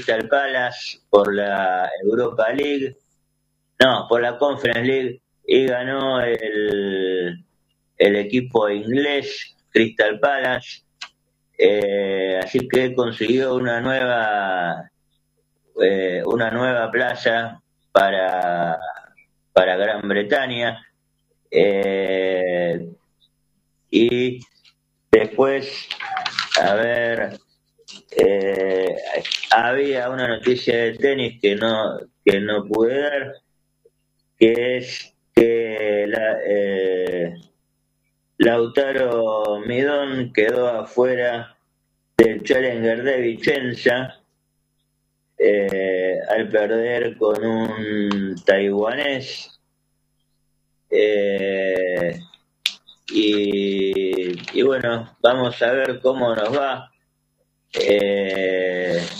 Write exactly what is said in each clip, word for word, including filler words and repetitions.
Crystal Palace por la Europa League, no, por la Conference League, y ganó el, el equipo inglés Crystal Palace, eh, así que consiguió una nueva eh, una nueva plaza para, para Gran Bretaña, eh, y después, a ver, eh, había una noticia de tenis que no que no pude dar, que es que la, eh, Lautaro Midón quedó afuera del Challenger de Vicenza eh, al perder con un taiwanés, eh, y, y bueno, vamos a ver cómo nos va, eh,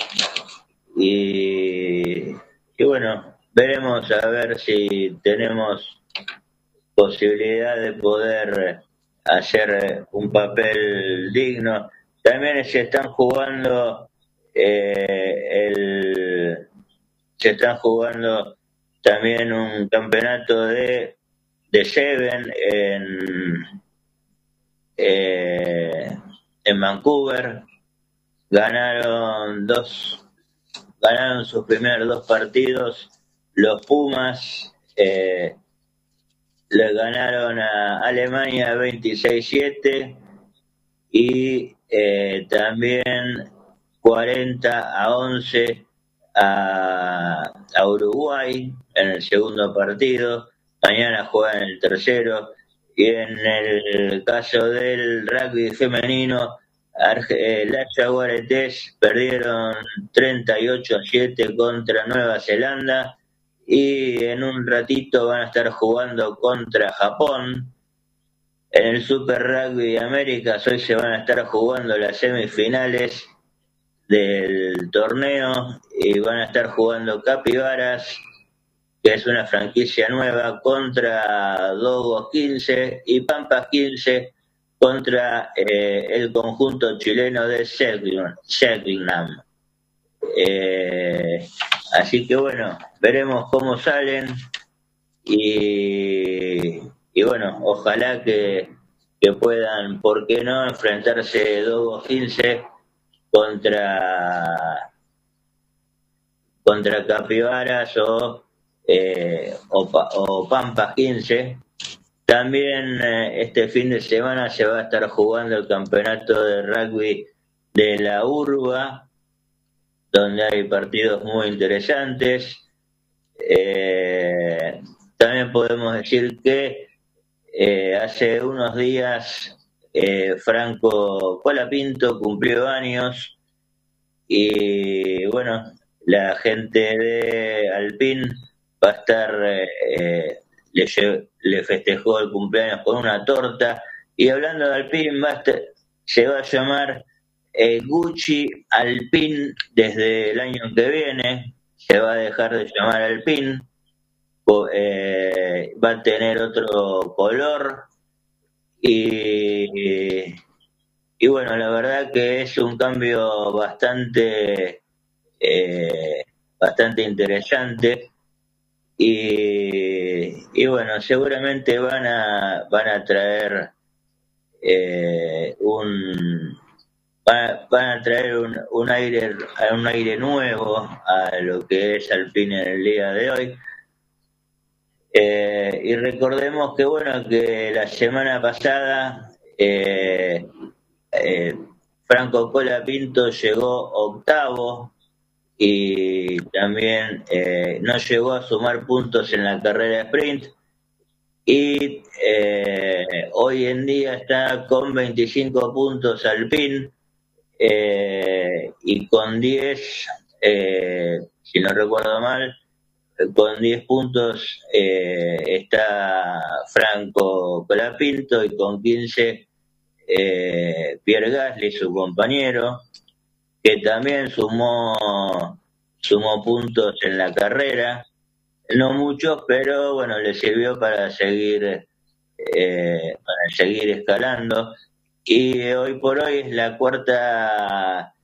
y, y bueno, veremos a ver si tenemos posibilidad de poder hacer un papel digno. También se están jugando eh, el se están jugando también un campeonato de de Seven en eh, en Vancouver. Ganaron dos ganaron sus primeros dos partidos los Pumas, eh, le ganaron a Alemania veintiséis siete y eh, también cuarenta a once a, a Uruguay en el segundo partido. Mañana juegan el tercero, y en el caso del rugby femenino, eh, las Jaguaretes perdieron treinta y ocho a siete contra Nueva Zelanda, y en un ratito van a estar jugando contra Japón. En el Super Rugby Américas hoy se van a estar jugando las semifinales del torneo, y van a estar jugando Capibaras, que es una franquicia nueva, contra Dogos quince, y Pampas quince contra eh, el conjunto chileno de Selknam. Eh, así que bueno, veremos cómo salen, y, y bueno, ojalá que, que puedan, ¿por qué no?, enfrentarse Dogos quince contra contra Capibaras o, eh, o, o Pampas quince. También eh, este fin de semana se va a estar jugando el campeonato de rugby de la Urba, donde hay partidos muy interesantes. Eh, también podemos decir que eh, hace unos días eh, Franco Colapinto cumplió años, y bueno, la gente de Alpine va a estar, eh, le, le festejó el cumpleaños con una torta. Y hablando de Alpine, va a estar, se va a llamar eh, Gucci Alpine desde el año que viene, se va a dejar de llamar Alpine, eh, va a tener otro color, y, y bueno, la verdad que es un cambio bastante eh, bastante interesante, y, y bueno, seguramente van a van a traer eh, un van, van a traer un, un aire un aire nuevo a lo que es Alpine en el día de hoy. Eh, y recordemos que bueno, que la semana pasada eh, eh, Franco Colapinto llegó octavo, y también eh, no llegó a sumar puntos en la carrera sprint, y eh, hoy en día está con veinticinco puntos Alpine, eh, y con diez, eh, si no recuerdo mal, con diez puntos eh, está Franco Colapinto, y con quince eh, Pierre Gasly, su compañero, que también sumó sumó puntos en la carrera, no muchos, pero bueno, le sirvió para seguir eh, para seguir escalando, y hoy por hoy es la cuarta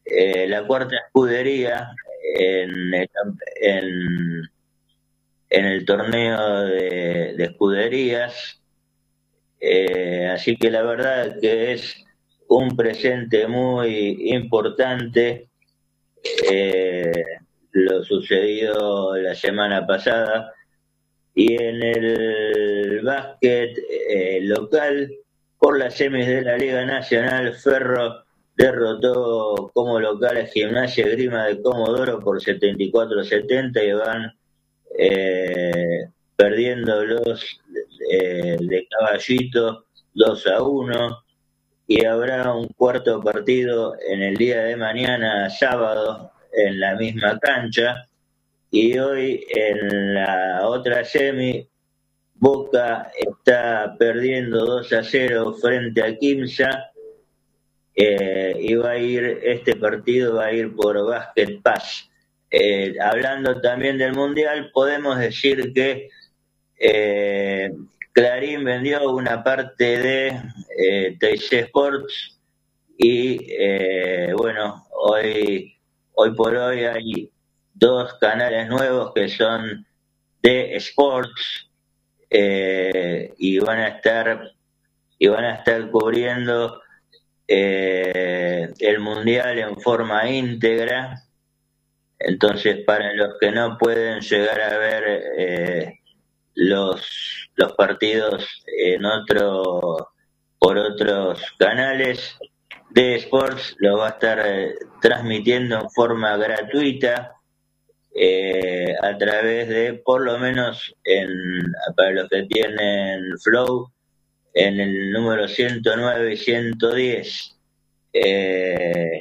eh, la cuarta escudería en, en, en el torneo de, de escuderías, eh, así que la verdad que es un presente muy importante, eh, lo sucedido la semana pasada. Y en el básquet eh, local, por las semis de la Liga Nacional, Ferro derrotó como local a Gimnasia Grima de Comodoro por setenta y cuatro a setenta y van eh, perdiendo los eh, de Caballito dos a uno. Y habrá un cuarto partido en el día de mañana, sábado, en la misma cancha. Y hoy en la otra semi, Boca está perdiendo dos a cero frente a Quimsa, eh, y va a ir, este partido va a ir por Basket Pass. Eh, hablando también del Mundial, podemos decir que eh, Clarín vendió una parte de eh, T C Sports y eh, bueno, hoy, hoy por hoy hay dos canales nuevos que son de Sports, eh, y van a estar y van a estar cubriendo eh, el mundial en forma íntegra. Entonces, para los que no pueden llegar a ver eh, los los partidos en otro por otros canales, de Sports lo va a estar eh, transmitiendo en forma gratuita, eh, a través de, por lo menos en, para los que tienen Flow, en el número ciento nueve y ciento diez. Eh,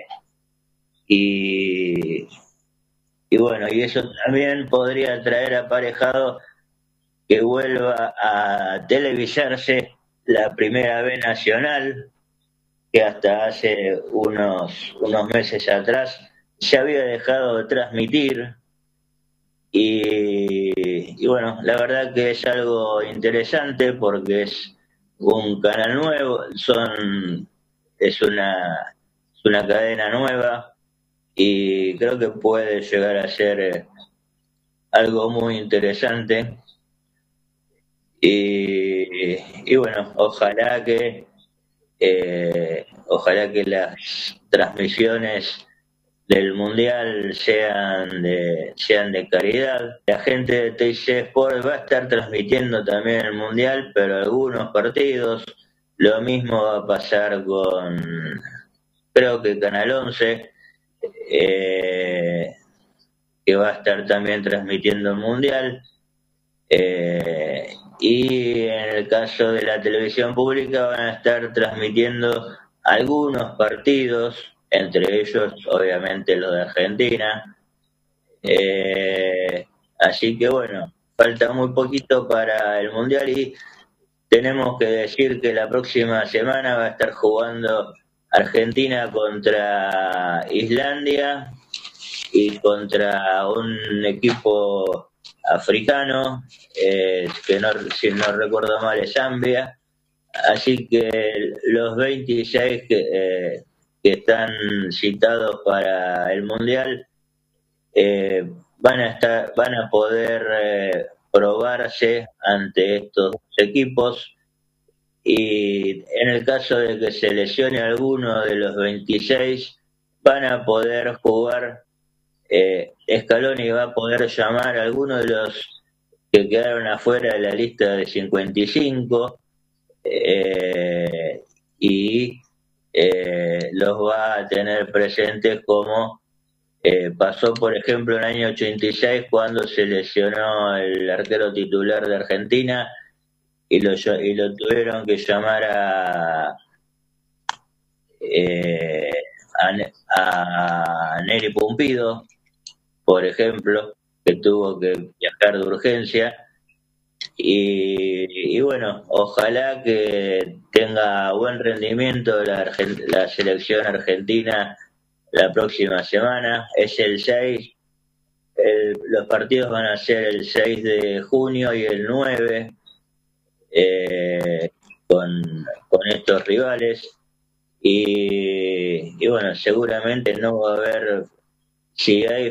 y, y bueno, y eso también podría traer aparejado que vuelva a televisarse la Primera B Nacional, que hasta hace unos, unos meses atrás se había dejado de transmitir. Y, y bueno, la verdad que es algo interesante porque es un canal nuevo, son es una, es una cadena nueva y creo que puede llegar a ser eh, algo muy interesante. Y, y bueno, ojalá que eh, ojalá que las transmisiones del mundial sean de sean de calidad. La gente de T C Sports va a estar transmitiendo también el mundial, pero algunos partidos. Lo mismo va a pasar con, creo que Canal once, eh, que va a estar también transmitiendo el mundial. Eh, y en el caso de la televisión pública van a estar transmitiendo algunos partidos, entre ellos obviamente los de Argentina. Eh, así que bueno, falta muy poquito para el Mundial y tenemos que decir que la próxima semana va a estar jugando Argentina contra Islandia y contra un equipo africano, eh, que no, si no recuerdo mal es Zambia. Así que los veintiséis que, eh, que están citados para el Mundial eh, van a estar, van a poder eh, probarse ante estos equipos, y en el caso de que se lesione alguno de los veintiséis van a poder jugar. eh, Scaloni va a poder llamar a algunos de los que quedaron afuera de la lista de cincuenta y cinco, eh, y eh, los va a tener presentes, como eh, pasó por ejemplo en el año ochenta y seis cuando se lesionó el arquero titular de Argentina y lo, y lo tuvieron que llamar a, eh, a, a Neri Pumpido, por ejemplo, que tuvo que viajar de urgencia. Y, y bueno, ojalá que tenga buen rendimiento la, la selección argentina la próxima semana. Es el seis, el, los partidos van a ser el seis de junio y el nueve, eh, con, con estos rivales. y, y bueno, seguramente no va a haber, si hay